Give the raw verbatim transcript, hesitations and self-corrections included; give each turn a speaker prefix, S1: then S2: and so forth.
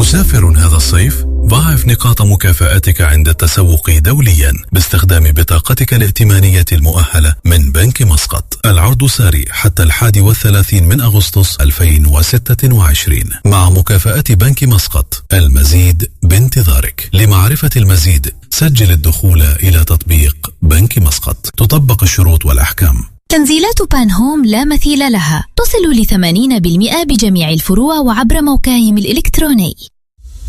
S1: مسافر هذا الصيف؟ ضاعف نقاط مكافآتك عند التسوق دوليا باستخدام بطاقتك الائتمانية المؤهلة من بنك مسقط. العرض ساري حتى الحادي والثلاثين من أغسطس ألفين وستة وعشرين مع مكافآت بنك مسقط. المزيد بانتظارك. لمعرفة المزيد سجل الدخول إلى تطبيق بنك مسقط. تطبق الشروط والأحكام.
S2: تنزيلات بان هوم لا مثيل لها، تصل لثمانين بالمئة بجميع الفروع وعبر موقعهم الإلكتروني.